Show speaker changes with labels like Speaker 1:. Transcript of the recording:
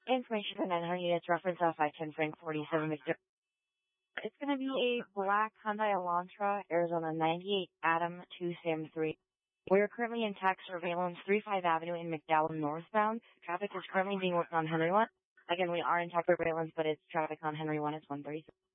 Speaker 1: Information for 900 units, reference I-10 Frank 47 Victor. It's going to be a black Hyundai Elantra, Arizona 98 Adam 2 Sam 3. We are currently in tax surveillance 35 Avenue in McDowell northbound. Traffic is currently being worked on Henry 1. Again, we are in tax surveillance, but it's traffic on Henry 1. It's 133.